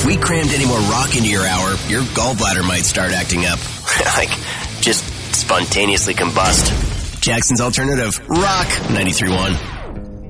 we crammed any more rock into your hour, your gallbladder might start acting up. Like, just spontaneously combust. Jackson's Alternative, Rock 93.1.